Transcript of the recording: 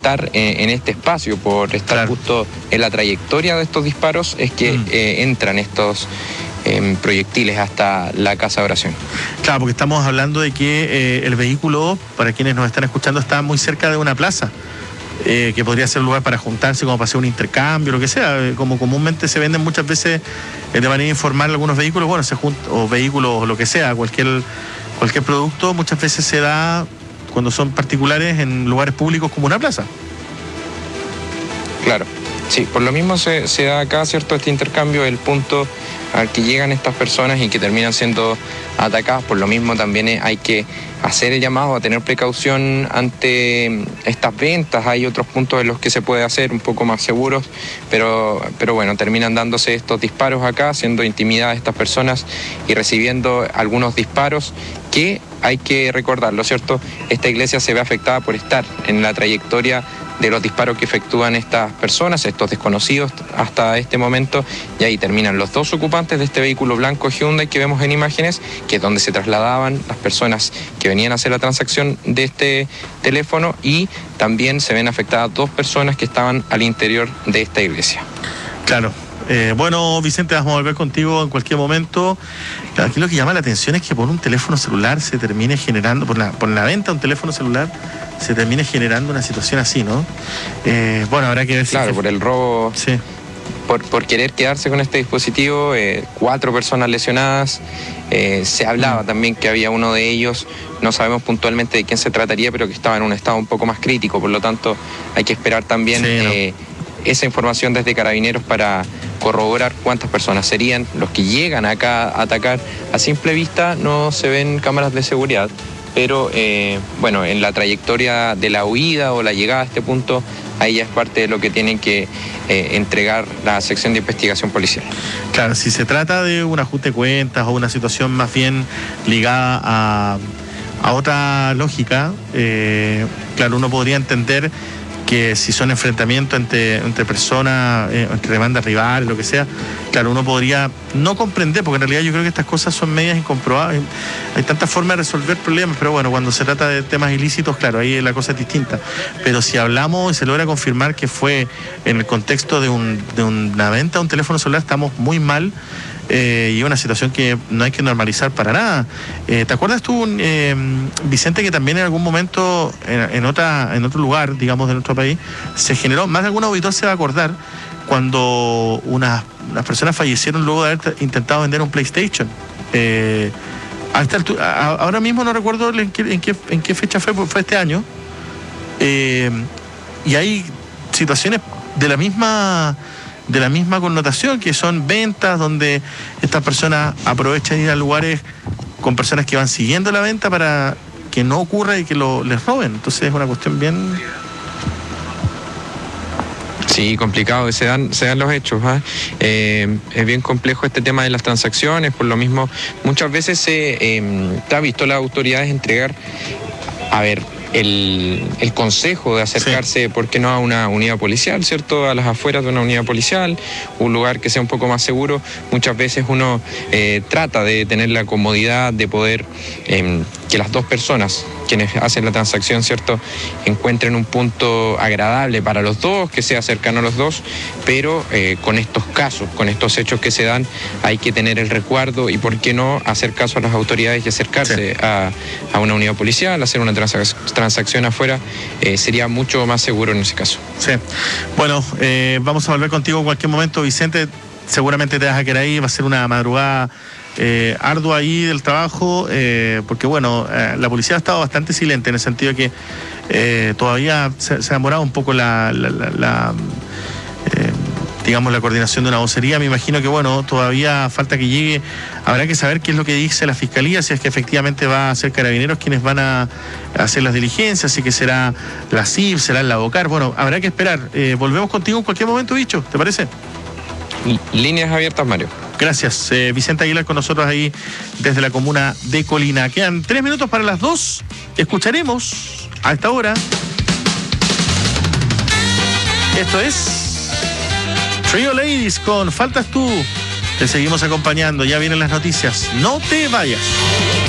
estar en este espacio, por estar justo en la trayectoria de estos disparos, es que entran estos proyectiles hasta la casa de oración. Claro, porque estamos hablando de que el vehículo, para quienes nos están escuchando, está muy cerca de una plaza, que podría ser un lugar para juntarse, como para hacer un intercambio, lo que sea, como comúnmente se venden muchas veces de manera informal algunos vehículos, bueno, o vehículos o lo que sea, cualquier producto, muchas veces se da cuando son particulares en lugares públicos como una plaza. Claro, sí, por lo mismo se da acá, ¿cierto?, este intercambio, el punto al que llegan estas personas y que terminan siendo atacadas. Por lo mismo también hay que hacer el llamado a tener precaución ante estas ventas. Hay otros puntos en los que se puede hacer un poco más seguros, pero bueno, terminan dándose estos disparos acá, siendo intimidadas estas personas y recibiendo algunos disparos que hay que recordarlo, ¿cierto? Esta iglesia se ve afectada por estar en la trayectoria de los disparos que efectúan estas personas, estos desconocidos hasta este momento, y ahí terminan los dos ocupantes de este vehículo blanco Hyundai que vemos en imágenes, que es donde se trasladaban las personas que venían a hacer la transacción de este teléfono, y también se ven afectadas dos personas que estaban al interior de esta iglesia. Claro. Bueno, Vicente, vamos a volver contigo en cualquier momento. Aquí lo que llama la atención es que por un teléfono celular se termine generando, por la venta de un teléfono celular, se termine generando una situación así, ¿no? Bueno, habrá que ver si... Claro, por el robo, sí. Por querer quedarse con este dispositivo, 4 personas lesionadas. Se hablaba también que había uno de ellos, no sabemos puntualmente de quién se trataría, pero que estaba en un estado un poco más crítico, por lo tanto hay que esperar también... Sí, ¿no? Esa información desde Carabineros para corroborar cuántas personas serían los que llegan acá a atacar. A simple vista no se ven cámaras de seguridad, pero bueno, en la trayectoria de la huida o la llegada a este punto, ahí ya es parte de lo que tienen que entregar la sección de investigación policial. Claro, si se trata de un ajuste de cuentas o una situación más bien ligada a otra lógica, claro, uno podría entender que si son enfrentamientos entre personas, entre demandas rivales, lo que sea, claro, uno podría no comprender, porque en realidad yo creo que estas cosas son medias incomprobables. Hay tantas formas de resolver problemas, pero bueno, cuando se trata de temas ilícitos, claro, ahí la cosa es distinta. Pero si hablamos y se logra confirmar que fue en el contexto de una venta de un teléfono celular, estamos muy mal. Y una situación que no hay que normalizar para nada. ¿Te acuerdas tú, Vicente, que también en algún momento en otro lugar, digamos, de nuestro país, se generó, más de algún auditor se va a acordar, cuando unas personas fallecieron luego de haber intentado vender un PlayStation? Ahora mismo no recuerdo en qué fecha fue este año, y hay situaciones de la misma connotación, que son ventas donde estas personas aprovechan ir a lugares con personas que van siguiendo la venta para que no ocurra y que les roben. Entonces es una cuestión bien... Sí, complicado, se dan los hechos, ¿eh? Es bien complejo este tema de las transacciones, por lo mismo muchas veces se ha visto las autoridades entregar, el consejo de acercarse, sí, ¿por qué no?, a una unidad policial, ¿cierto?, a las afueras de una unidad policial, un lugar que sea un poco más seguro. Muchas veces uno trata de tener la comodidad de poder que las dos personas quienes hacen la transacción, ¿cierto?, encuentren un punto agradable para los dos, que sea cercano a los dos, pero con estos casos, con estos hechos que se dan, hay que tener el resguardo y, ¿por qué no?, hacer caso a las autoridades y acercarse, sí, a una unidad policial, hacer una transacción afuera, sería mucho más seguro en ese caso. Sí. Bueno, vamos a volver contigo en cualquier momento, Vicente. Seguramente te vas a quedar ahí, va a ser una madrugada ardua ahí del trabajo, porque bueno, la policía ha estado bastante silente en el sentido de que todavía se ha demorado un poco digamos, la coordinación de una vocería. Me imagino que, bueno, todavía falta que llegue. Habrá que saber qué es lo que dice la Fiscalía, si es que efectivamente va a ser Carabineros quienes van a hacer las diligencias, si que será la CIF, será la BOCAR. Bueno, habrá que esperar. Volvemos contigo en cualquier momento, Bicho, ¿te parece? Líneas abiertas, Mario. Gracias. Vicente Aguilar con nosotros ahí desde la comuna de Colina. Quedan 3 minutos para las 2. Escucharemos a esta hora. Esto es Trio Ladies con Faltas Tú. Te seguimos acompañando. Ya vienen las noticias. No te vayas.